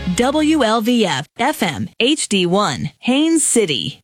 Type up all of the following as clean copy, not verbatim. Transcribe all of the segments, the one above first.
WLVF FM HD1, Haines City.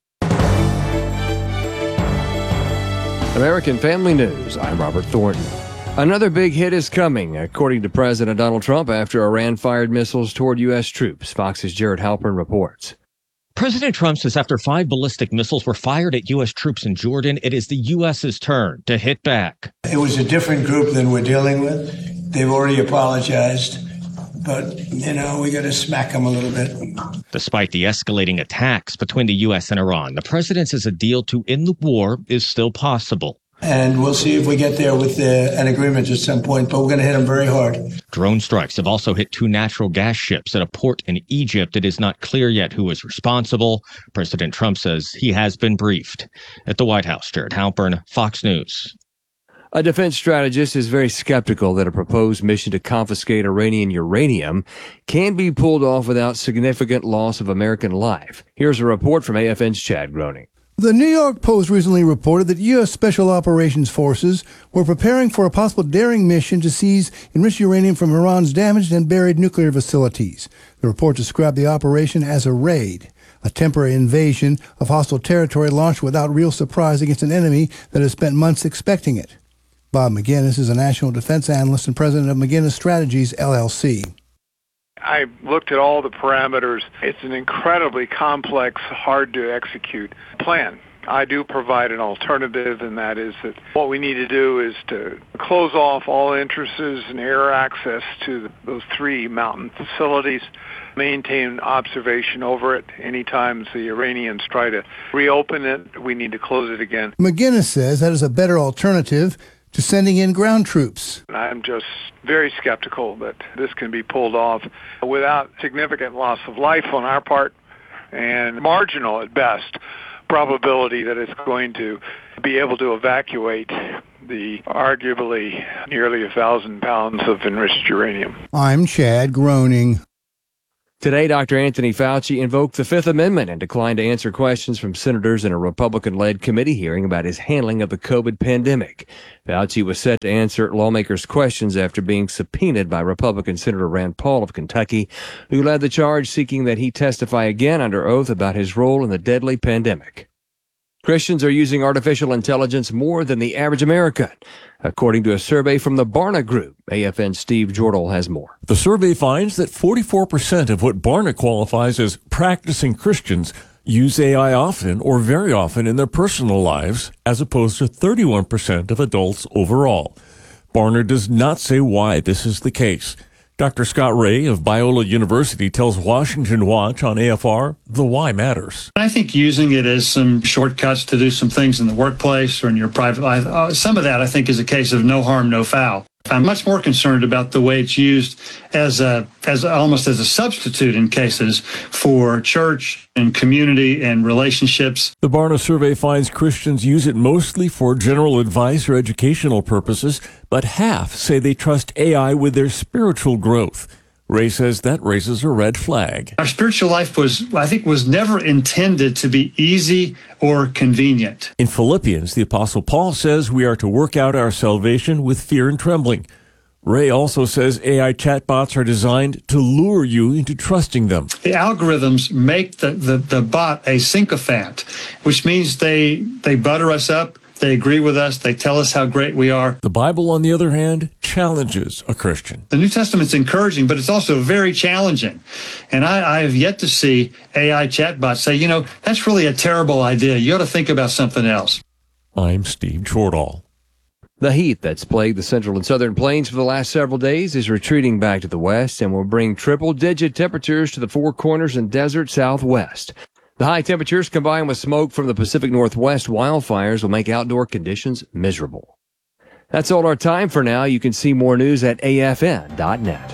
American Family News, I'm Robert Thornton. Another big hit is coming, according to President Donald Trump, after Iran fired missiles toward U.S. troops. Fox's Jared Halpern reports. President Trump says after 5 ballistic missiles were fired at U.S. troops in Jordan, it is the U.S.'s turn to hit back. It was a different group than we're dealing with. They've already apologized. But, we got to smack them a little bit. Despite the escalating attacks between the U.S. and Iran, the president says a deal to end the war is still possible. And we'll see if we get there with an agreement at some point, but we're going to hit them very hard. Drone strikes have also hit 2 natural gas ships at a port in Egypt. It is not clear yet who is responsible. President Trump says he has been briefed. At the White House, Jared Halpern, Fox News. A defense strategist is very skeptical that a proposed mission to confiscate Iranian uranium can be pulled off without significant loss of American life. Here's a report from AFN's Chad Groening. The New York Post recently reported that U.S. Special Operations Forces were preparing for a possible daring mission to seize enriched uranium from Iran's damaged and buried nuclear facilities. The report described the operation as a raid, a temporary invasion of hostile territory launched without real surprise against an enemy that has spent months expecting it. Bob McGinnis is a national defense analyst and president of McGinnis Strategies, LLC. I looked at all the parameters. It's an incredibly complex, hard-to-execute plan. I do provide an alternative, and that is that what we need to do is to close off all entrances and air access to those 3 mountain facilities, maintain observation over it. Anytime the Iranians try to reopen it, we need to close it again. McGinnis says that is a better alternative to sending in ground troops. I'm just very skeptical that this can be pulled off without significant loss of life on our part and marginal at best probability that it's going to be able to evacuate the arguably nearly 1,000 pounds of enriched uranium. I'm Chad Groening. Today, Dr. Anthony Fauci invoked the Fifth Amendment and declined to answer questions from senators in a Republican-led committee hearing about his handling of the COVID pandemic. Fauci was set to answer lawmakers' questions after being subpoenaed by Republican Senator Rand Paul of Kentucky, who led the charge seeking that he testify again under oath about his role in the deadly pandemic. Christians are using artificial intelligence more than the average American, according to a survey from the Barna Group. AFN's Steve Jordal has more. The survey finds that 44% of what Barna qualifies as practicing Christians use AI often or very often in their personal lives, as opposed to 31% of adults overall. Barna does not say why this is the case. Dr. Scott Ray of Biola University tells Washington Watch on AFR the why matters. I think using it as some shortcuts to do some things in the workplace or in your private life, some of that I think is a case of no harm, no foul. I'm much more concerned about the way it's used as almost as a substitute in cases for church and community and relationships. The Barna survey finds Christians use it mostly for general advice or educational purposes, but half say they trust AI with their spiritual growth. Ray says that raises a red flag. Our spiritual life was never intended to be easy or convenient. In Philippians, the Apostle Paul says we are to work out our salvation with fear and trembling. Ray also says AI chatbots are designed to lure you into trusting them. The algorithms make the bot a sycophant, which means they butter us up. They agree with us. They tell us how great we are. The Bible, on the other hand, challenges a Christian. The New Testament's encouraging, but it's also very challenging. And I have yet to see AI chatbots say, that's really a terrible idea. You ought to think about something else. I'm Steve Jordal. The heat that's plagued the central and southern plains for the last several days is retreating back to the west and will bring triple-digit temperatures to the Four Corners and desert southwest. The high temperatures combined with smoke from the Pacific Northwest wildfires will make outdoor conditions miserable. That's all our time for now. You can see more news at afn.net.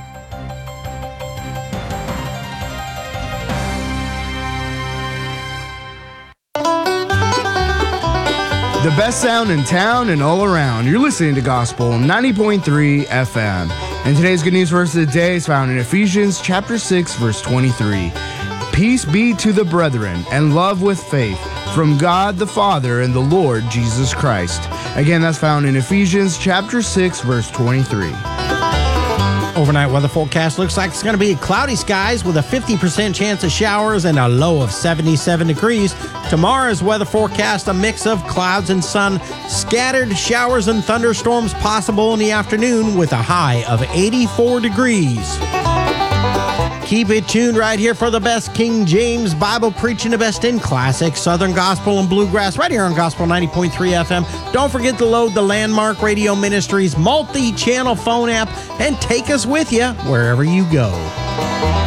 The best sound in town and all around. You're listening to Gospel 90.3 FM. And today's good news verse of the day is found in Ephesians chapter 6, verse 23. Peace be to the brethren and love with faith from God the Father and the Lord Jesus Christ. Again, that's found in Ephesians chapter 6, verse 23. Over overnight weather forecast looks like it's going to be cloudy skies with a 50% chance of showers and a low of 77 degrees. Tomorrow's weather forecast, a mix of clouds and sun, scattered showers and thunderstorms possible in the afternoon with a high of 84 degrees. Keep it tuned right here for the best King James Bible preaching, the best in classic Southern Gospel and Bluegrass, right here on Gospel 90.3 FM. Don't forget to load the Landmark Radio Ministries multi-channel phone app and take us with you wherever you go.